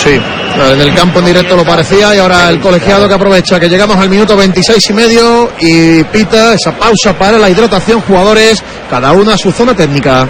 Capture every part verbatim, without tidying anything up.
Sí, en el campo en directo lo parecía, y ahora el colegiado que aprovecha que llegamos al minuto veintiséis y medio y pita esa pausa para la hidratación, jugadores, cada uno a su zona técnica.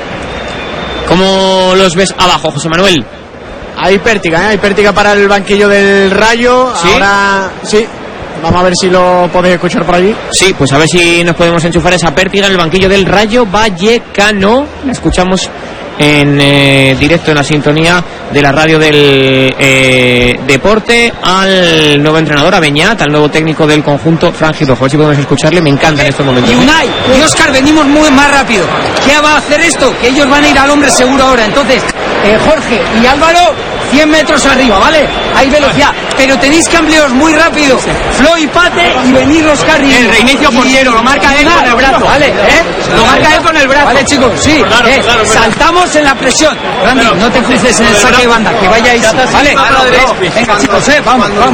¿Cómo los ves abajo, José Manuel? Hay pértiga, ¿eh? Hay pértiga para el banquillo del Rayo. ¿Sí? Ahora sí. Vamos a ver si lo podéis escuchar por allí. Sí, pues a ver si nos podemos enchufar esa pértiga en el banquillo del Rayo Vallecano. La escuchamos en eh, directo en la sintonía de la radio del eh, deporte al nuevo entrenador, a Beñat, al nuevo técnico del conjunto franjirrojo. A ver si podemos escucharle, me encanta en estos momentos. Y Unai y Óscar, venimos muy más rápido. ¿Qué va a hacer esto? Que ellos van a ir al hombre seguro ahora. Entonces, eh, Jorge y Álvaro, cien metros arriba, ¿vale? Hay velocidad, pero tenéis que ampliaros muy rápido. Flo y Pate y venir Óscar y... El reinicio portero, lo marca él con el brazo. Vale, ¿eh? Lo marca él con el brazo. Vale, chicos, sí. Claro, eh, claro, saltamos en la presión. Randy, no te cruces en el saque de banda, que vayáis, ¿vale? Venga, chicos, eh, vamos, vamos.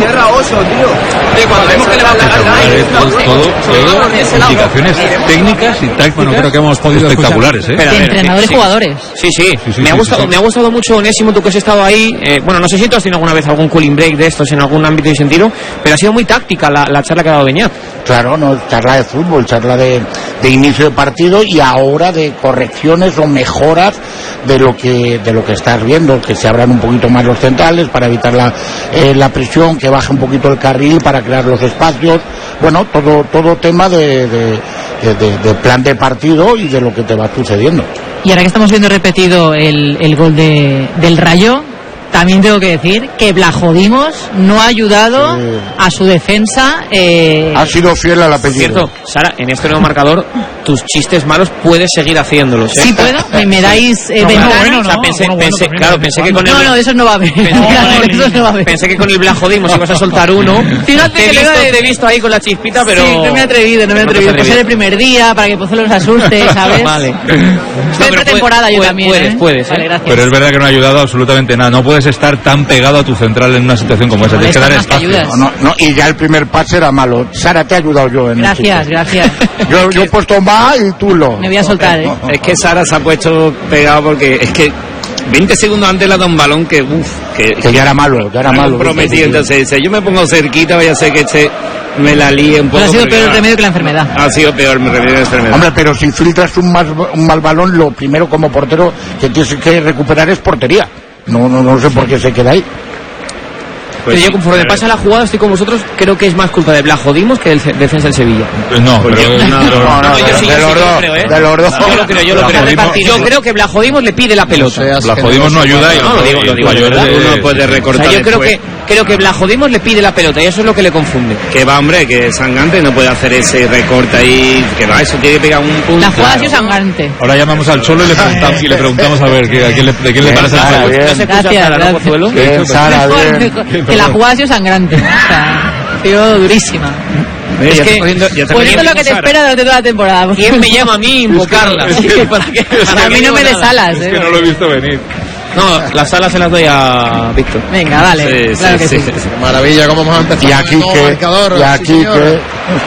Cuando vemos que le va a Todo, todo, indicaciones técnicas y tácticas, bueno, creo que hemos podido espectaculares, ¿eh? De entrenadores y jugadores. Sí, sí, Sí, sí, me ha sí, gustado, sí, sí. me ha gustado mucho, Onésimo, tú que has estado ahí. Eh, bueno, no sé si tú has tenido alguna vez algún cooling break de estos en algún ámbito y sentido, pero ha sido muy táctica la, la charla que ha dado Beñat. Claro, no, charla de fútbol, charla de, de inicio de partido y ahora de correcciones o mejoras de lo que de lo que estás viendo, que se abran un poquito más los centrales para evitar la, eh, la presión, que baje un poquito el carril para crear los espacios. Bueno, todo todo tema de, de, de, de, de plan de partido y de lo que te va sucediendo. Y ahora que estamos viendo repetido el, el gol de, del Rayo, también tengo que decir que Blajodimos no ha ayudado Sí. a su defensa. Eh... Ha sido fiel al Por apellido. cierto, Sara, en este nuevo marcador, tus chistes malos puedes seguir haciéndolos, ¿eh? Sí puedo, me, me dais eh, No, ventana. bueno, o sea, pensé, bueno, bueno, pensé- también, claro, ¿de pensé que cuándo? con el... No, no, eso no va a haber. Eso no va a haber. Pensé que con el Blajodimos ibas a soltar uno. Fíjate te, he que le visto, iba a- te he visto ahí con la chispita, pero... Sí, no me he atrevido, no me he No te has atrevido. Por ser atrevido. el primer día, para que Pozuelo los asuste, ¿sabes? Vale. Estoy No, en pero pretemporada yo puedes, también, Puedes, ¿eh? puedes, ¿eh? Vale, gracias. Pero es verdad que no ha ayudado absolutamente nada. No puedes estar tan pegado a tu central en una situación como esa. Tienes que dar Molesta más que espacio. ayudas. No, no, y ya el primer pase era malo. Sara, te he ayudado yo en el Gracias, chiste. gracias. Yo, yo he puesto más y tú lo. Me voy a soltar, ¿eh? Es que Sara se ha puesto pegado porque es que veinte segundos antes le ha dado un balón que uff, que, Que ya era malo, ya era malo. prometido. Entonces, si yo me pongo cerquita, vaya a ser que este me la líe un poco. Pero ha sido porque, peor el ah, remedio que la enfermedad. Ha sido peor el remedio que la enfermedad. Hombre, pero si filtras un, más, un mal balón, lo primero como portero que tienes que recuperar es portería. No, no, no sé por qué se queda ahí. Pues Pero yo, sí, conforme pero- pasa la jugada, estoy con vosotros, creo que es más culpa de Blajodimos que del ce- defensa del Sevilla. No, Pues pero... yo- no, pero- no, no, yo sí, yo de sí, los yo lo dos, creo, ¿eh? de los dos. Yo lo creo, yo lo creo. Blajodimos- Yo creo que Blajodimos le pide la pelota. No seas Blajodimos no ayuda y No, lo digo, lo digo, de mayores verdad. de- Uno puede O recortar sea, yo creo después. que, creo que Blajodimos le pide la pelota y eso es lo que le confunde. Que va, hombre, que Sangante no puede hacer ese recorte ahí. Que va, eso tiene que pegar un punto. La jugada ha sido sangrante. Ahora llamamos al Cholo y le preguntamos, y le preguntamos a ver qué, a quién le, de quién le parece el Sara, juego. bien. No se escucha Gracias, Sara, ¿no, gracias. Pozuelo? Bien, Sara, Mejor, bien. mejor, que la jugada ha sido sangrante. O sea, ha sido durísima. Mira, Es ya que- está cogiendo- ya está Pues esto cogiendo es lo que te Sara. espera durante toda la temporada. ¿Quién me llama a mí invocarla? Es que- ¿Para qué? A ¿Para mí qué no me digo des nada? alas, Es ¿eh? que no lo he visto venir. No, las alas se las doy a Víctor. Venga, vale. Sí, Claro sí, que sí. sí, sí. Maravilla, cómo vamos a empezar. Y aquí el nuevo que. marcador, Y sí, aquí señor. que.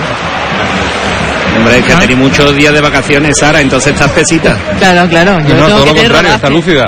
Hombre, es que tenéis muchos días de vacaciones, Sara, entonces estás pesita. Claro, claro. Yo No, tengo todo que lo tener contrario, rodaje. está lúcida.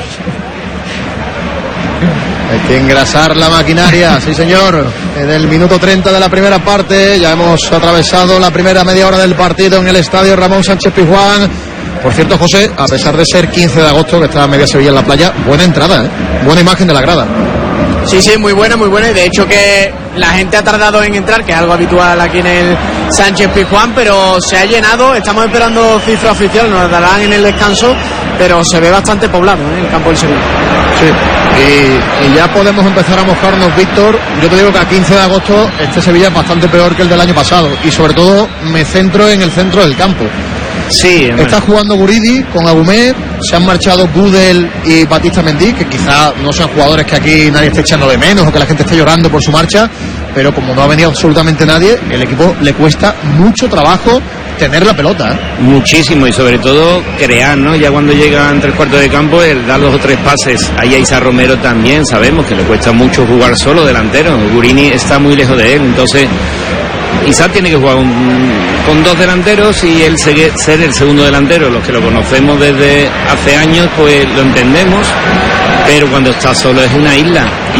Hay que engrasar la maquinaria, sí señor. En el minuto treinta de la primera parte ya hemos atravesado la primera media hora del partido en el estadio Ramón Sánchez Pizjuán. Por cierto, José, a pesar de ser quince de agosto, que está media Sevilla en la playa, buena entrada, ¿eh? Buena imagen de la grada. Sí, sí, muy buena, muy buena. Y de hecho que la gente ha tardado en entrar, que es algo habitual aquí en el Sánchez Pizjuán, pero se ha llenado. Estamos esperando cifra oficial, nos la darán en el descanso, pero se ve bastante poblado, ¿eh? El campo del Sevilla. Sí. Y, y ya podemos empezar a mojarnos, Víctor. Yo te digo que a quince de agosto este Sevilla es bastante peor que el del año pasado. Y sobre todo me centro en el centro del campo. Sí, hombre. Está jugando Guridi con Agumé, se han marchado Gudel y Batista Mendy, que quizá no sean jugadores que aquí nadie esté echando de menos o que la gente esté llorando por su marcha, pero como no ha venido absolutamente nadie, el equipo le cuesta mucho trabajo tener la pelota, ¿eh? Muchísimo, y sobre todo crear, ¿no? Ya cuando llegan tres cuartos de campo, el dar dos o tres pases. Ahí a Isa Romero también sabemos que le cuesta mucho jugar solo delantero. Gurini está muy lejos de él, entonces Isa tiene que jugar un- con dos delanteros y él ser ser el segundo delantero. Los que lo conocemos desde hace años, pues lo entendemos, pero cuando está solo es una isla.